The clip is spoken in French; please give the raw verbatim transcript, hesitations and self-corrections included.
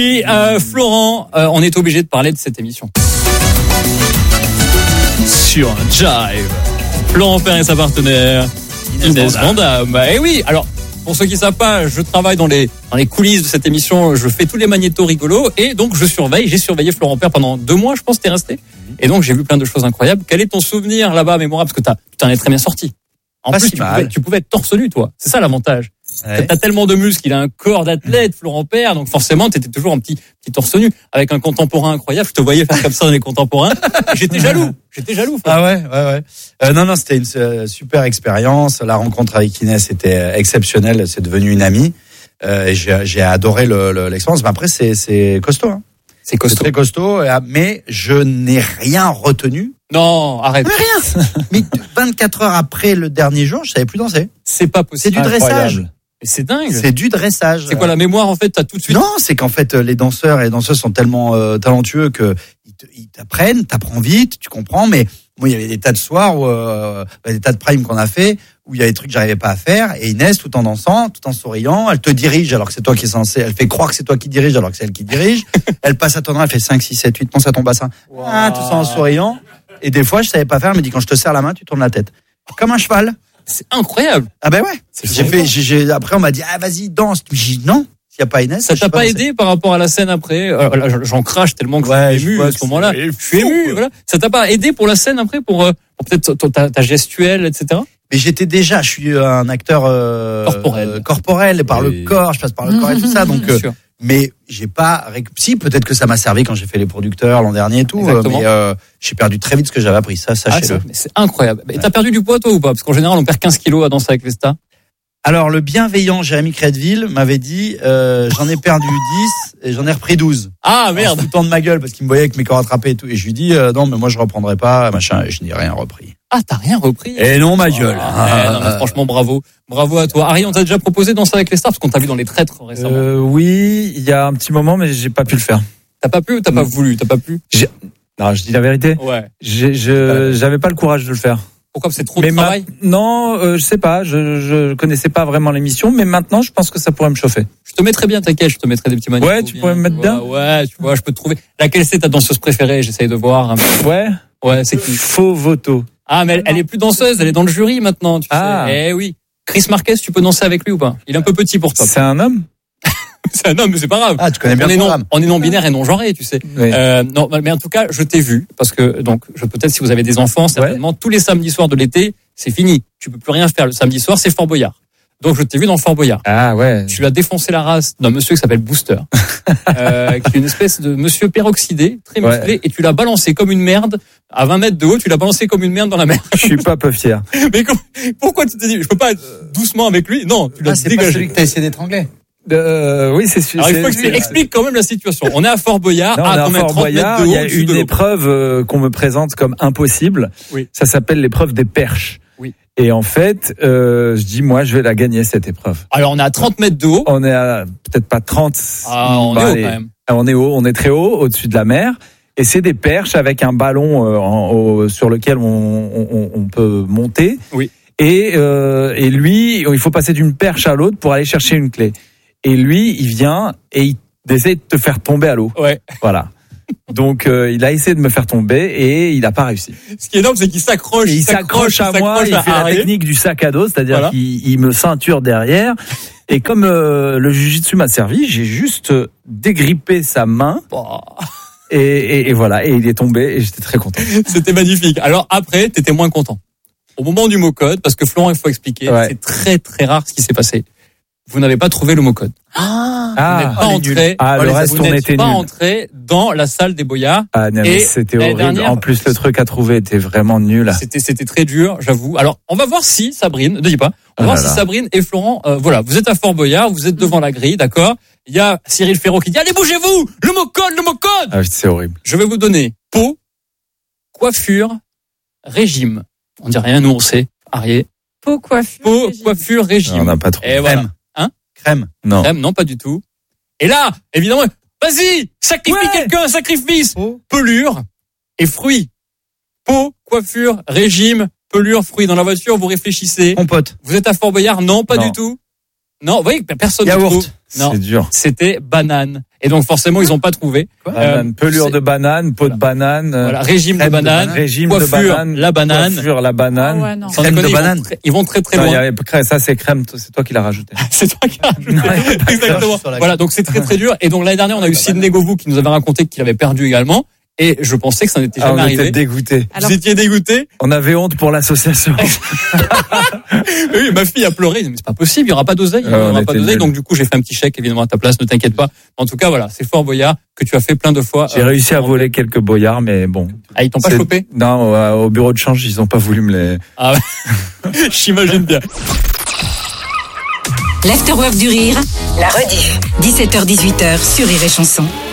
Et euh, Florent, euh, on est obligé de parler de cette émission. Sur Jive, Florent Père et sa partenaire, Inès Vandamme. Et oui, alors, pour ceux qui ne savent pas, je travaille dans les, dans les coulisses de cette émission, je fais tous les magnétos rigolos, et donc je surveille, j'ai surveillé Florent Père pendant deux mois, je pense, t'es resté. Et donc j'ai vu plein de choses incroyables. Quel est ton souvenir là-bas mémorable? Parce que t'as, tu t'en es très bien sorti. En Pas plus, si tu mal. pouvais, tu pouvais être torse nu, toi. C'est ça l'avantage. Ouais. T'as tellement de muscles, il a un corps d'athlète, Florent Père, donc forcément, t'étais toujours un petit, petit torse nu, avec un contemporain incroyable. Je te voyais faire comme ça dans les contemporains. Et j'étais jaloux. J'étais jaloux. Florent. Ah ouais, ouais, ouais. Euh, non, non, c'était une euh, super expérience. La rencontre avec Inès était euh, exceptionnelle. C'est devenu une amie. Euh, et j'ai, j'ai adoré le, le, l'expérience. Mais après, c'est, c'est costaud. Hein. C'est costaud. C'est très costaud. Mais je n'ai rien retenu. Non, arrête. Mais rien. Mais vingt-quatre heures après le dernier jour, je savais plus danser. C'est pas possible. C'est du dressage. Mais c'est dingue. C'est du dressage. C'est quoi la mémoire en fait? T'as tout de suite. Non, c'est qu'en fait les danseurs et les danseuses sont tellement euh, talentueux que ils, te, ils t'apprennent, t'apprends vite, tu comprends. Mais moi, il y avait des tas de soirs, où, euh, des tas de primes qu'on a fait où il y a des trucs que j'arrivais pas à faire. Et Inès, tout en dansant, tout en souriant, elle te dirige alors que c'est toi qui es censé. Elle fait croire que c'est toi qui dirige alors que c'est elle qui dirige. Elle passe à ton oreille, elle fait cinq, six, sept, huit, pense à ton bassin. Wow. Ah, tout ça en souriant. Et des fois, je savais pas faire. Elle me dit quand je te serre la main, tu tournes la tête comme un cheval. C'est incroyable. Ah ben ouais. J'ai fait, j'ai, j'ai, après on m'a dit ah vas-y danse. J'ai dit non. S'il y a pas Inès. Ça t'a pas, pas aidé par rapport à la scène après? euh, là, J'en crache tellement que ouais, je suis ému à ce moment-là. Je suis ému. Voilà. Ça t'a pas aidé pour la scène après, pour, euh, pour peut-être ta, ta gestuelle, et cetera. Mais j'étais déjà, je suis un acteur euh, corporel, euh, corporel, par oui. le corps, je passe par le corps et tout ça, donc. Euh, mais j'ai pas, si peut-être que ça m'a servi quand j'ai fait les producteurs l'an dernier et tout, euh, mais euh, j'ai perdu très vite ce que j'avais appris. Ça, sachez-le. Ah, c'est incroyable. Et ouais. T'as perdu du poids toi ou pas? Parce qu'en général, on perd quinze kilos à danser avec les stars. Alors le bienveillant Jérémy Crédville m'avait dit euh, j'en ai perdu dix et j'en ai repris douze. Ah merde. En foutant de ma gueule parce qu'il me voyait avec mes corps attrapés et tout. Et je lui dis euh, non mais moi je reprendrai pas machin. Et je n'ai rien repris. Ah t'as rien repris? Et non ma gueule. Ah, ah, non, mais franchement bravo, bravo à toi. Harry, on t'a déjà proposé de danser avec les stars parce qu'on t'a vu dans les traîtres récemment. Euh, oui, il y a un petit moment mais j'ai pas pu le faire. T'as pas pu ou t'as pas voulu? T'as pas pu? J'ai... Non, je dis la vérité. Ouais. J'ai, je, j'avais pas le courage de le faire. Pourquoi? C'est trop mais de travail? Ma... Non, euh, je sais pas. Je, je connaissais pas vraiment l'émission, mais maintenant, je pense que ça pourrait me chauffer. Je te mettrais bien, t'inquiète, je te mettrais des petits magnétos. Ouais, tu bien, pourrais me mettre bien. Ouais, tu vois, je peux te trouver. Laquelle c'est ta danseuse préférée? J'essaye de voir. Ouais. Ouais, c'est qui? Faux Voto. Ah, mais elle, elle est plus danseuse, elle est dans le jury maintenant, tu ah. sais. Eh oui. Chris Marquez, tu peux danser avec lui ou pas? Il est un peu petit pour toi. C'est un homme? C'est un homme, mais c'est pas grave. Ah, tu connais bien on le est programme. Non, on est non binaire et non genré, tu sais. Oui. Euh, non, mais en tout cas, je t'ai vu parce que donc, je peut-être si vous avez des enfants, certainement ouais. tous les samedis soirs de l'été, c'est fini. Tu peux plus rien faire le samedi soir, c'est Fort Boyard. Donc je t'ai vu dans Fort Boyard. Ah ouais. Tu as défoncé la race d'un monsieur qui s'appelle Booster, euh, qui est une espèce de monsieur peroxydé, très musclé, ouais. et tu l'as balancé comme une merde à vingt mètres de haut. Tu l'as balancé comme une merde dans la mer. Je suis pas peu fier. Mais pourquoi tu t'es dit je peux pas être doucement avec lui? Non, tu l'as ah, c'est dégagé. Pas celui que t'as essayé d'étrangler. Euh, oui, c'est sûr. Alors il faut que tu expliques quand même la situation. On est à Fort Boyard, non, à quand même trente mètres de haut. Il y a une épreuve euh, qu'on me présente comme impossible. Oui. Ça s'appelle l'épreuve des perches. Oui. Et en fait, euh, je dis moi, je vais la gagner cette épreuve. Alors on est à trente mètres de haut. On est à peut-être pas trente. Ah, on bah, est haut allez, quand même. On est haut, on est très haut, au-dessus de la mer. Et c'est des perches avec un ballon euh, en, au, sur lequel on, on, on peut monter. Oui. Et, euh, et lui, il faut passer d'une perche à l'autre pour aller chercher une clé. Et lui, il vient et il essaie de te faire tomber à l'eau. Ouais. Voilà. Donc, euh, il a essayé de me faire tomber et il n'a pas réussi. Ce qui est énorme, c'est qu'il s'accroche. Et il s'accroche, s'accroche à moi, il fait la technique du sac à dos, c'est-à-dire voilà. qu'il il me ceinture derrière. Et comme euh, le jiu-jitsu m'a servi, j'ai juste dégrippé sa main. Oh. Et, et, et voilà, et il est tombé et j'étais très content. C'était magnifique. Alors après, t'étais moins content. Au moment du mot code, parce que Florent, il faut expliquer, ouais. c'est très très rare ce qui s'est passé. Vous n'avez pas trouvé le mot code. Ah, vous n'êtes pas entré. Ah, le reste, vous on n'êtes était pas nul. entré dans la salle des Boyards. Ah, non, mais c'était horrible. Dernière, en plus, le truc à trouver était vraiment nul. C'était, c'était très dur, j'avoue. Alors, on va voir si Sabrine, ne dis pas, on va ah voir là si Sabrine et Florent, euh, voilà, vous êtes à Fort Boyard, vous êtes devant la grille, d'accord? Il y a Cyril Ferraud qui dit, allez, bougez-vous! Le mot code, le mot code! Ah, c'est horrible. Je vais vous donner peau, coiffure, régime. On dit rien, nous, on sait. Arié. Peau, coiffure. Peau, régime. coiffure, régime. Non, on n'a pas trop. Et voilà. Hein? Crème. Non. Crème, non, pas du tout. Et là, évidemment, vas-y, sacrifie ouais. quelqu'un, sacrifice. Oh. Pelure et fruits. Peau, coiffure, régime, pelure, fruits. Dans la voiture, vous réfléchissez. Compote. Vous êtes à Fort Boyard? Non, pas non. du tout. Non, vous voyez, personne ne Yaourt. trouve. Non. C'est dur. C'était banane. Et donc forcément, ils n'ont pas trouvé. Banane, euh, pelure de banane, peau voilà. de banane. Voilà, régime de banane, de régime coiffure, de banane, la banane. Coiffure, la banane. Oh ouais, non. Crème de ils banane. Vont très, ils vont très très non, loin. Y avait, ça c'est crème, c'est toi qui l'as rajouté. C'est toi qui l'as rajouté. Exactement. Voilà, donc c'est très très dur. Et donc l'année dernière, on a eu Sidney Govou qui nous avait raconté qu'il avait perdu également. Et je pensais que ça n'était jamais ah, on arrivé. On était dégoûtés. Alors... Vous étiez dégoûtés. On avait honte pour l'association. Oui, ma fille a pleuré. Mais c'est pas possible, il y aura pas d'oseille. Il y aura pas d'oseille. Donc du coup, j'ai fait un petit chèque évidemment à ta place. Ne t'inquiète pas. En tout cas, voilà, c'est Fort Boyard que tu as fait plein de fois. J'ai euh, réussi à voler quelques boyards, mais bon. Ah, ils t'ont pas chopé? Non, au bureau de change, ils ont pas voulu me les. Ah, ouais. J'imagine bien. L'Afterwork du Rire, la rediff, dix-sept heures dix-huit heures sur Rire et Chanson.